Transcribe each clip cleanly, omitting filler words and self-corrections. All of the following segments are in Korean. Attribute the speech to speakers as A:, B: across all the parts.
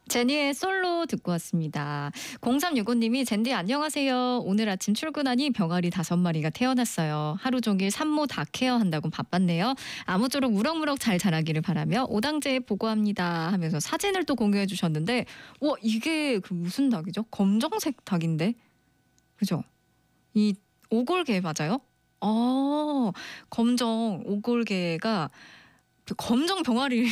A: 제니의 솔로 듣고 왔습니다. 0365님이 젠디 안녕하세요. 오늘 아침 출근하니 병아리 5마리가 태어났어요. 하루 종일 산모 다 케어한다고 바빴네요. 아무쪼록 무럭무럭 잘 자라기를 바라며 오당제에 보고합니다 하면서 사진을 또 공유해 주셨는데 와 이게 그 무슨 닭이죠? 검정색 닭인데 그죠? 이 오골개 맞아요? 검정 오골개가 검정 병아리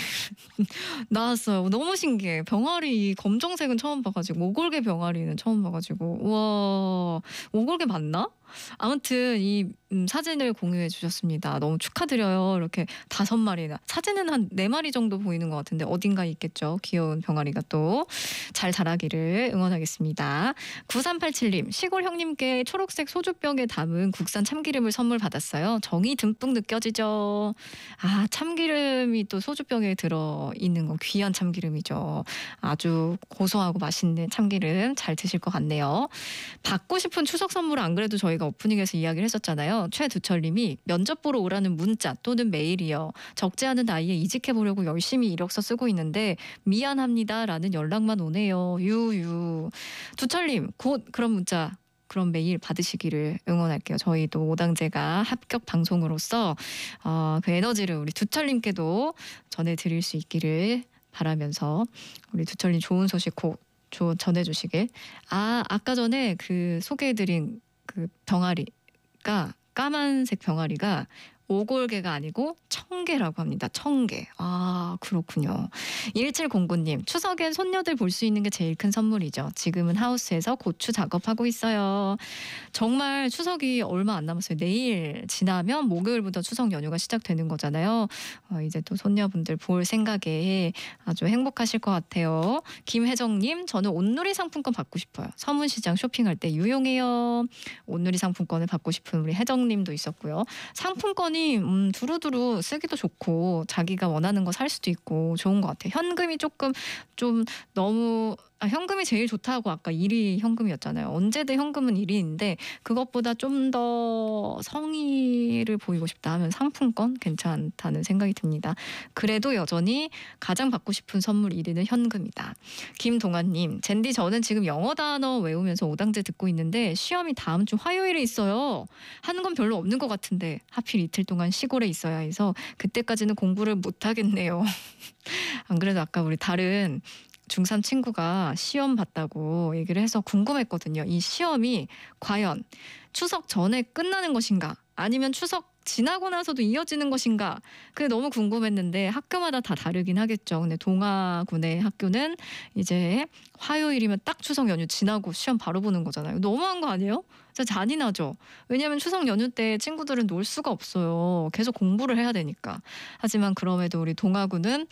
A: 나왔어요. 너무 신기해. 병아리 검정색은 처음 봐가지고 오골개 병아리는 처음 봐가지고 우와 오골개 맞나? 아무튼 이 사진을 공유해 주셨습니다. 너무 축하드려요. 이렇게 5마리나 사진은 한 4마리 정도 보이는 것 같은데 어딘가에 있겠죠. 귀여운 병아리가 또 잘 자라기를 응원하겠습니다. 9387님 시골 형님께 초록색 소주병에 담은 국산 참기름을 선물 받았어요. 정이 듬뿍 느껴지죠. 아 참기름이 또 소주병에 들어있는 건 귀한 참기름이죠. 아주 고소하고 맛있는 참기름 잘 드실 것 같네요. 받고 싶은 추석 선물 안 그래도 저희가 오프닝에서 이야기를 했었잖아요. 최두철님이 면접 보러 오라는 문자 또는 메일이요. 적지 않은 나이에 이직해보려고 열심히 이력서 쓰고 있는데 미안합니다라는 연락만 오네요. 유유. 두철님 곧 그런 문자 그런 메일 받으시기를 응원할게요. 저희도 오당제가 합격 방송으로서 그 에너지를 우리 두철님께도 전해드릴 수 있기를 바라면서 우리 두철님 좋은 소식 곧 전해주시길. 아까 전에 그 소개해드린 그 병아리가 까만색 병아리가 오골개가 아니고 청개라고 합니다. 청개. 아 그렇군요. 1709님 추석엔 손녀들 볼 수 있는 게 제일 큰 선물이죠. 지금은 하우스에서 고추 작업하고 있어요. 정말 추석이 얼마 안 남았어요. 내일 지나면 목요일부터 추석 연휴가 시작되는 거잖아요. 이제 또 손녀분들 볼 생각에 아주 행복하실 것 같아요. 김혜정님 저는 온누리 상품권 받고 싶어요. 서문시장 쇼핑할 때 유용해요. 온누리 상품권을 받고 싶은 우리 혜정님도 있었고요. 상품권이 두루두루 쓰기도 좋고 자기가 원하는 거 살 수도 있고 좋은 것 같아요. 현금이 좀 너무 현금이 제일 좋다고 아까 1위 현금이었잖아요. 언제든 현금은 1위인데 그것보다 좀 더 성의를 보이고 싶다 하면 상품권 괜찮다는 생각이 듭니다. 그래도 여전히 가장 받고 싶은 선물 1위는 현금이다. 김동환님 젠디 저는 지금 영어 단어 외우면서 오당제 듣고 있는데 시험이 다음 주 화요일에 있어요. 하는 건 별로 없는 것 같은데 하필 이틀 동안 시골에 있어야 해서 그때까지는 공부를 못하겠네요. 안 그래도 아까 우리 다른 중3 친구가 시험 봤다고 얘기를 해서 궁금했거든요. 이 시험이 과연 추석 전에 끝나는 것인가 아니면 추석 지나고 나서도 이어지는 것인가 그게 너무 궁금했는데 학교마다 다 다르긴 하겠죠. 근데 동아군의 학교는 이제 화요일이면 딱 추석 연휴 지나고 시험 바로 보는 거잖아요. 너무한 거 아니에요? 진짜 잔인하죠. 왜냐하면 추석 연휴 때 친구들은 놀 수가 없어요. 계속 공부를 해야 되니까. 하지만 그럼에도 우리 동아군은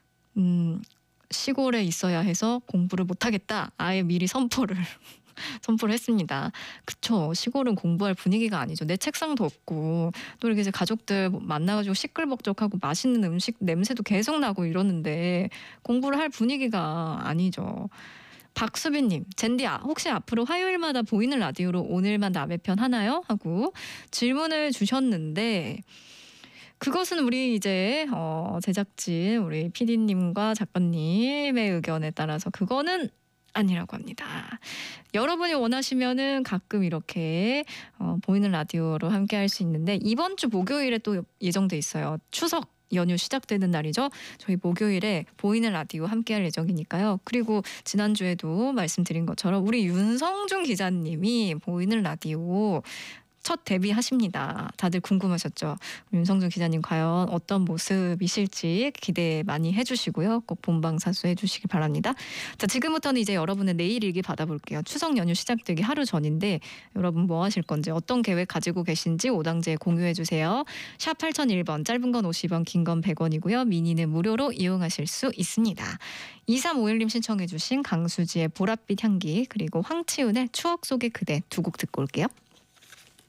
A: 시골에 있어야 해서 공부를 못하겠다. 아예 미리 선포를 했습니다. 그쵸. 시골은 공부할 분위기가 아니죠. 내 책상도 없고 또 이렇게 이제 가족들 만나가지고 시끌벅적하고 맛있는 음식 냄새도 계속 나고 이러는데 공부를 할 분위기가 아니죠. 박수빈님, 젠디야 혹시 앞으로 화요일마다 보이는 라디오로 오늘만 남의 편 하나요? 하고 질문을 주셨는데 그것은 우리 이제 제작진 우리 PD님과 작가님의 의견에 따라서 그거는 아니라고 합니다. 여러분이 원하시면은 가끔 이렇게 보이는 라디오로 함께 할 수 있는데 이번 주 목요일에 또 예정돼 있어요. 추석 연휴 시작되는 날이죠. 저희 목요일에 보이는 라디오 함께 할 예정이니까요. 그리고 지난주에도 말씀드린 것처럼 우리 윤성준 기자님이 보이는 라디오 첫 데뷔하십니다. 다들 궁금하셨죠? 윤성준 기자님 과연 어떤 모습이실지 기대 많이 해주시고요. 꼭 본방사수 해주시기 바랍니다. 자, 지금부터는 이제 여러분의 내일 일기 받아볼게요. 추석 연휴 시작되기 하루 전인데 여러분 뭐 하실 건지 어떤 계획 가지고 계신지 오당제에 공유해주세요. 샵 8001번 짧은 건 50원 긴 건 100원이고요. 미니는 무료로 이용하실 수 있습니다. 2351님 신청해주신 강수지의 보랏빛 향기 그리고 황치훈의 추억 속의 그대 두 곡 듣고 올게요.